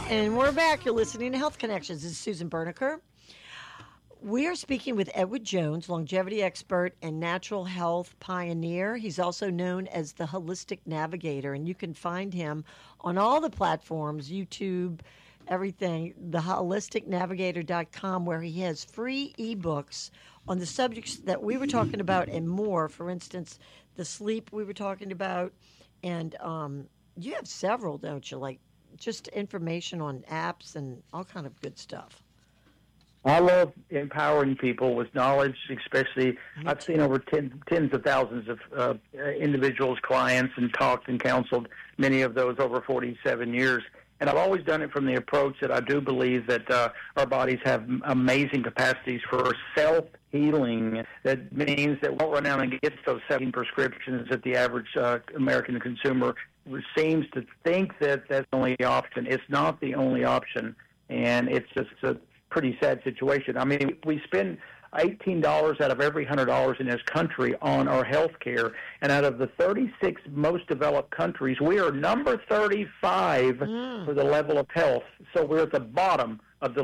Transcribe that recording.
And we're back. You're listening to Health Connections. This is Susan Berniker. We are speaking with Edward Jones, longevity expert and natural health pioneer. He's also known as the Holistic Navigator, and you can find him on all the platforms, YouTube, everything, theholisticnavigator.com, where he has free ebooks on the subjects that we were talking about and more. For instance, the sleep we were talking about, and you have several, don't you? Like just information on apps and all kind of good stuff. I love empowering people with knowledge, especially I've seen over tens of thousands of individuals, clients, and talked and counseled many of those over 47 years. And I've always done it from the approach that I do believe that our bodies have amazing capacities for self-healing. That means that we don't run out and get those 7 prescriptions that the average American consumer seems to think that that's the only option. It's not the only option, and it's just a pretty sad situation. I mean, we spend $18 out of every $100 in this country on our health care, and out of the 36 most developed countries, we are number 35 for the level of health. So we're at the bottom of the